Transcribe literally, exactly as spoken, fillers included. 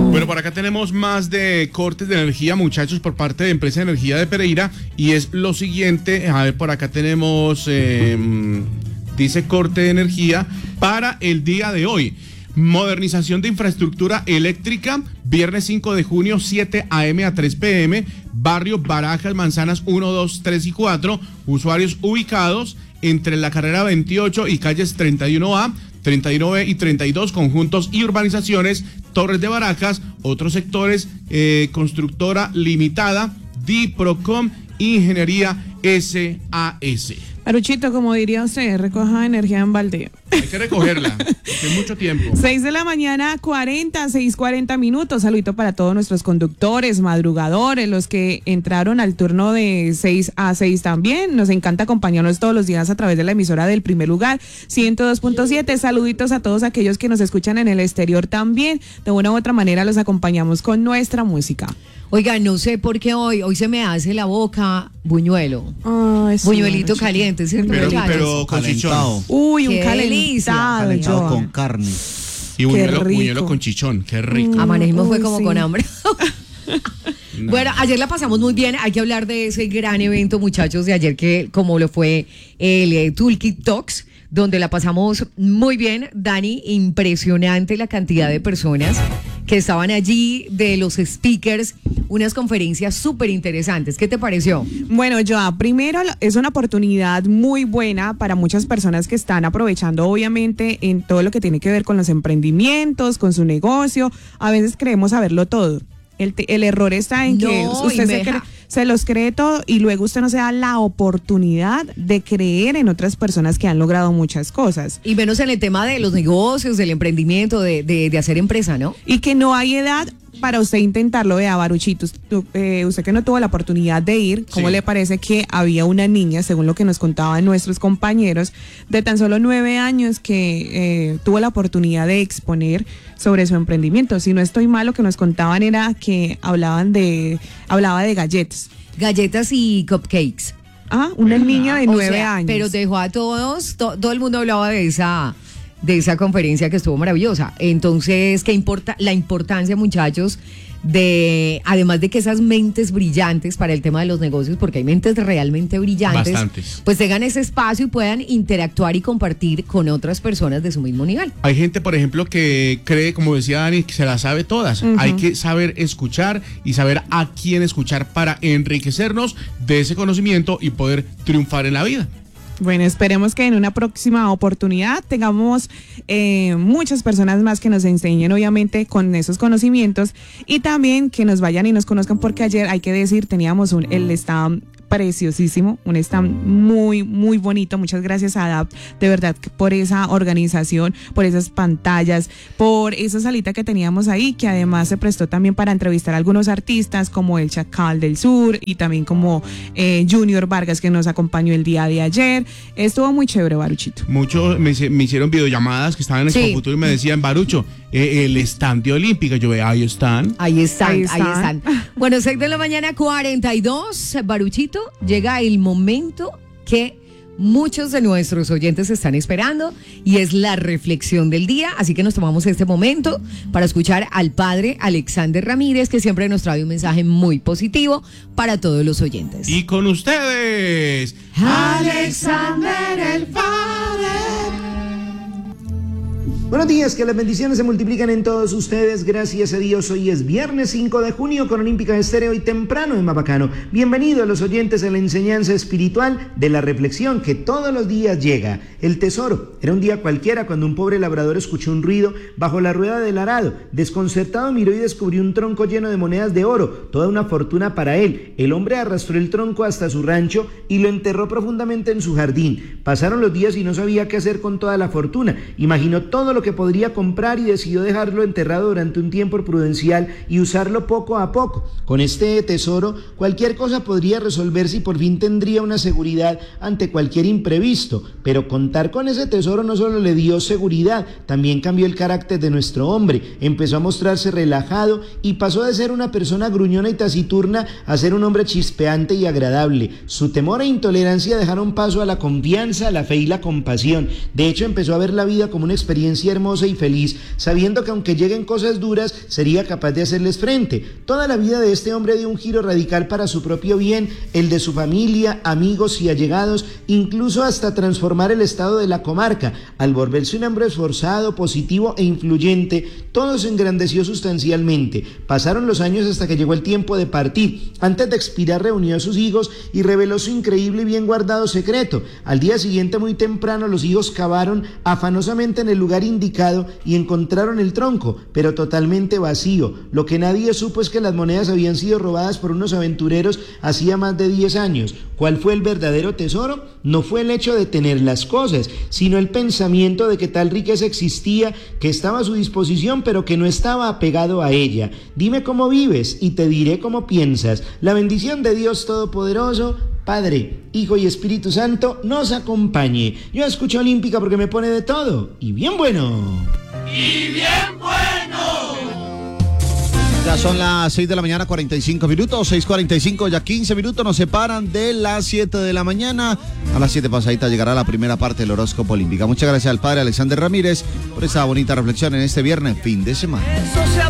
Bueno, por acá tenemos más de cortes de energía, muchachos, por parte de Empresa de Energía de Pereira. Y es lo siguiente, a ver, por acá tenemos, eh, dice corte de energía para el día de hoy. Modernización de infraestructura eléctrica, viernes cinco de junio, siete a eme a tres pe eme, barrio Barajas, Manzanas uno, dos, tres y cuatro, usuarios ubicados entre la carrera veintiocho y calles treinta y uno A, treinta y uno be y treinta y dos, conjuntos y urbanizaciones, Torres de Barajas, otros sectores, eh, constructora limitada, Diprocom, Ingeniería ese a ese. Baruchito, como diría usted, recoja energía en baldeo. Hay que recogerla, es mucho tiempo. seis de la mañana, cuarenta, seis cuarenta minutos. Saludito para todos nuestros conductores, madrugadores, los que entraron al turno de seis a seis también. Nos encanta acompañarnos todos los días a través de la emisora del Primer Lugar, ciento dos punto siete. Saluditos a todos aquellos que nos escuchan en el exterior también. De una u otra manera los acompañamos con nuestra música. Oiga, no sé por qué hoy, hoy se me hace la boca buñuelo. Ay, sí, Buñuelito bueno, caliente, ¿cierto? Pero, muchachos? pero con chichón. Uy, un Qué calentado, Calentado yo. con carne. Y buñuelo, rico. buñuelo con chichón, qué rico. Mm. Amanecimos fue Uy, como sí. con hambre. No. Bueno, ayer la pasamos muy bien. Hay que hablar de ese gran evento, muchachos, de ayer, que como lo fue el eh, Toolkit Talks, donde la pasamos muy bien. Dani, impresionante la cantidad de personas que estaban allí, de los speakers, unas conferencias súper interesantes. ¿Qué te pareció? Bueno, Joa, primero es una oportunidad muy buena para muchas personas que están aprovechando obviamente en todo lo que tiene que ver con los emprendimientos, con su negocio. A veces creemos saberlo todo. El, te, el error está en que No, usted y se, me cree, deja- se los cree todo y luego usted no se da la oportunidad de creer en otras personas que han logrado muchas cosas. Y menos en el tema de los negocios, del emprendimiento, de, de, de hacer empresa, ¿no? Y que no hay edad para usted intentarlo. Vea, Baruchito, usted, eh, usted que no tuvo la oportunidad de ir, ¿cómo Sí. le parece que había una niña, según lo que nos contaban nuestros compañeros, de tan solo nueve años que eh, tuvo la oportunidad de exponer sobre su emprendimiento? Si no estoy mal, lo que nos contaban era que hablaban de, hablaba de galletas. Galletas y cupcakes. Ah, una niña de O nueve sea, años. Pero dejó a todos, to- todo el mundo hablaba de esa, de esa conferencia que estuvo maravillosa. Entonces, ¿qué importa? La importancia, muchachos, de, además de que esas mentes brillantes para el tema de los negocios, porque hay mentes realmente brillantes, Bastantes. pues tengan ese espacio y puedan interactuar y compartir con otras personas de su mismo nivel. Hay gente, por ejemplo, que cree, como decía Dani, que se las sabe todas. Ujú. Hay que saber escuchar y saber a quién escuchar para enriquecernos de ese conocimiento y poder triunfar en la vida. Bueno, esperemos que en una próxima oportunidad tengamos eh, muchas personas más que nos enseñen, obviamente, con esos conocimientos y también que nos vayan y nos conozcan, porque ayer, hay que decir, teníamos un, el stand preciosísimo, un stand muy, muy bonito. Muchas gracias a Adapt, de verdad, por esa organización, por esas pantallas, por esa salita que teníamos ahí, que además se prestó también para entrevistar a algunos artistas como el Chacal del Sur y también como eh, Junior Vargas, que nos acompañó el día de ayer. Estuvo muy chévere, Baruchito. Muchos me, hice- me hicieron videollamadas que estaban en Sí. el futuro y me decían, Barucho, eh, el stand de Olímpica. Yo veía, ahí están. Ahí están, Ahí ahí están. están. Bueno, seis de la mañana, cuarenta y dos, Baruchito, llega el momento que muchos de nuestros oyentes están esperando y es la reflexión del día, así que nos tomamos este momento para escuchar al padre Alexander Ramírez, que siempre nos trae un mensaje muy positivo para todos los oyentes. Y con ustedes, Alexander el Buenos días, que las bendiciones se multiplican en todos ustedes, gracias a Dios. Hoy es viernes cinco de junio con Olímpica Estéreo y temprano en Mapacano. Bienvenidos a los oyentes a la enseñanza espiritual de la reflexión que todos los días llega. El tesoro. Era un día cualquiera cuando un pobre labrador escuchó un ruido bajo la rueda del arado. Desconcertado miró y descubrió un tronco lleno de monedas de oro, toda una fortuna para él. El hombre arrastró el tronco hasta su rancho y lo enterró profundamente en su jardín. Pasaron los días y no sabía qué hacer con toda la fortuna. Imaginó todo lo que podría comprar y decidió dejarlo enterrado durante un tiempo prudencial y usarlo poco a poco. Con este tesoro, cualquier cosa podría resolverse y por fin tendría una seguridad ante cualquier imprevisto. Pero contar con ese tesoro no solo le dio seguridad, también cambió el carácter de nuestro hombre. Empezó a mostrarse relajado y pasó de ser una persona gruñona y taciturna a ser un hombre chispeante y agradable. Su temor e intolerancia dejaron paso a la confianza, la fe y la compasión. De hecho, empezó a ver la vida como una experiencia existencia hermosa y feliz, sabiendo que aunque lleguen cosas duras, sería capaz de hacerles frente. Toda la vida de este hombre dio un giro radical para su propio bien, el de su familia, amigos y allegados, incluso hasta transformar el estado de la comarca. Al volverse un hombre esforzado, positivo e influyente, todo se engrandeció sustancialmente. Pasaron los años hasta que llegó el tiempo de partir. Antes de expirar reunió a sus hijos y reveló su increíble y bien guardado secreto. Al día siguiente, muy temprano, los hijos cavaron afanosamente en el lugar indicado y encontraron el tronco, pero totalmente vacío. Lo que nadie supo es que las monedas habían sido robadas por unos aventureros hacía más de diez años. ¿Cuál fue el verdadero tesoro? No fue el hecho de tener las cosas, sino el pensamiento de que tal riqueza existía, que estaba a su disposición, pero que no estaba apegado a ella. Dime cómo vives y te diré cómo piensas. La bendición de Dios Todopoderoso, Padre, Hijo y Espíritu Santo, nos acompañe. Yo escucho Olímpica porque me pone de todo, y bien bueno. ¡Y bien bueno! Ya son las seis de la mañana, cuarenta y cinco minutos, seis cuarenta y cinco, ya quince minutos nos separan de las siete de la mañana. A las siete pasadita llegará la primera parte del horóscopo Olímpica. Muchas gracias al padre Alexander Ramírez por esa bonita reflexión en este viernes, fin de semana.